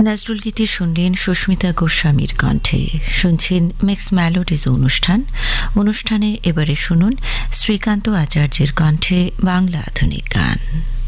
নজরুল গীতি শুনলেন সুস্মিতা গোস্বামীর কণ্ঠে। শুনছেন মিক্স মেলোডিজ অনুষ্ঠানে এবারে শুনুন শ্রীকান্ত আচার্যের কণ্ঠে বাংলা আধুনিক গান।